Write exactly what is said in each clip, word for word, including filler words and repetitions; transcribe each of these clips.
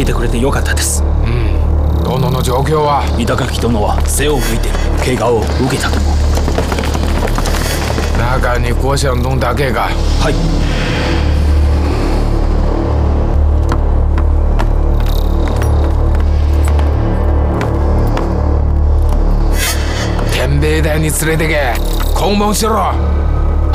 けてくれてよかったです。 うん。殿の状況は？ 板垣殿は背を向いて怪我を受けたと。 中に郭祥东だけが。 はい。 天兵台に連れてけ。拷問しろ。 はい。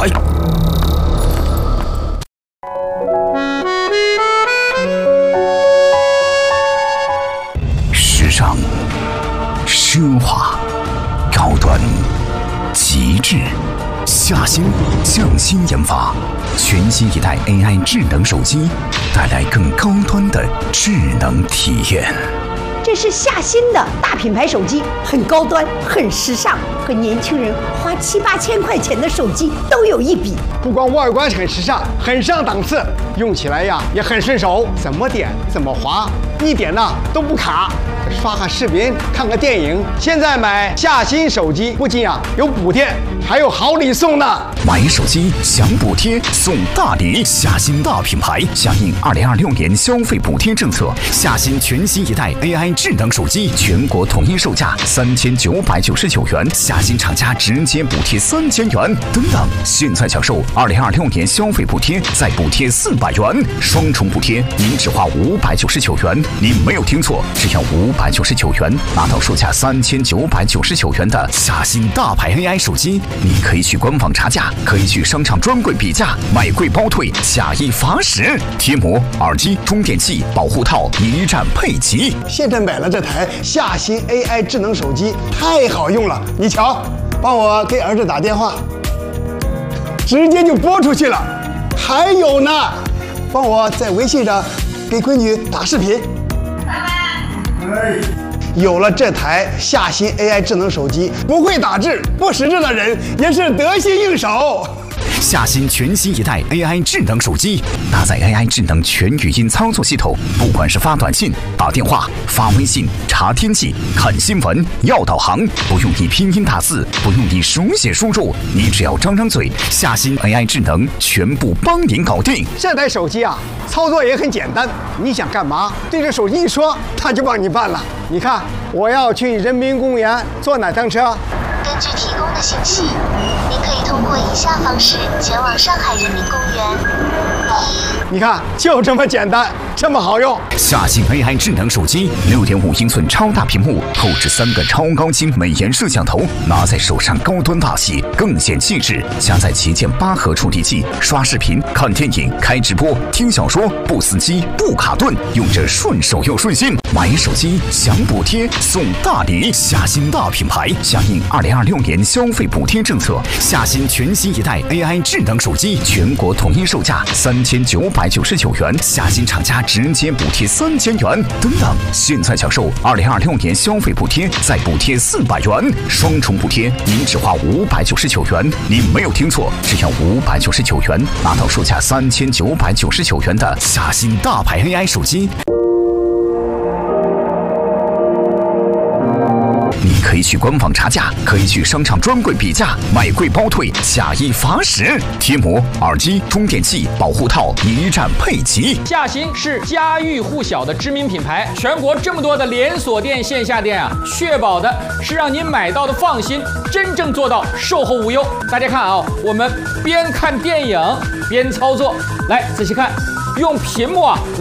时尚、奢华、高端、极致。夏新匠心研发全新一代 A I 智能手机，带来更高端的智能体验。 这是夏新的大品牌手机，很高端，很时尚，和年轻人花七八千块钱的手机都有一比。 不光外观很时尚，很上档次，用起来呀也很顺手，怎么点怎么滑，一点呢都不卡。刷个视频，看个电影，现在买夏新手机不仅啊有补贴，还有好礼送呢。 买手机享补贴送大礼，夏新大品牌响应二零二六年消费补贴政策，夏新全新一代 A I 智能手机全国统一售价三千九百九十九元，夏新厂家直接补贴三千元，等等，现在享受二零二六年消费补贴，再补贴四百元，双重补贴，您只花五百九十九元，您没有听错，只要五百九十九元拿到售价三千九百九十九元的夏新大牌 A I 手机，你可以去官网查价，可以去商场专柜比价，买贵包退，假一罚十。贴膜、耳机、充电器、保护套一站配齐。 现在买了这台夏新 A I 智能手机，太好用了。你瞧，帮我给儿子打电话，直接就拨出去了。还有呢，帮我在微信上给闺女打视频。有了这台夏新 A I 智能手机，不会打字、不识字的人也是得心应手。 夏新全新一代 A I 智能手机，搭载 A I 智能全语音操作系统，不管是发短信、打电话、发微信、查天气、看新闻、要导航，不用你拼音打字，不用你手写输入，你只要张张嘴，夏新 A I 智能全部帮您搞定。 这台手机啊，操作也很简单，你想干嘛，对着手机一说，它就帮你办了。你看，我要去人民公园坐哪趟车？ 根据提供的信息，您可以通过以下方式前往上海人民公园。一， 你看，就这么简单，这么好用。 夏新 A I 智能手机，六点五英寸超大屏幕，后置三个超高清美颜摄像头，拿在手上高端大气，更显气质。加载旗舰八核处理器，刷视频、看电影、开直播、听小说，不死机、不卡顿，用着顺手又顺心。买手机享补贴送大礼，夏新大品牌响应二零二六年消费补贴政策，夏新全新一代 A I 智能手机全国统一售价三千九百九十九元，夏新厂家直接补贴三千元，等等，现在享受二零二六年消费补贴，再补贴四百元，双重补贴，您只花五百九十九元，您没有听错，只要五百九十九元拿到售价三千九百九十九元的夏新大牌 A I 手机。你可以去官网查价，可以去商场专柜比价，买贵包退，假一罚十。贴膜、耳机、充电器、保护套一站配齐。 夏新是家喻户晓的知名品牌，全国这么多的连锁店、线下店啊，确保的是让您买到的放心，真正做到售后无忧。大家看啊，我们边看电影边操作，来仔细看，用屏幕啊。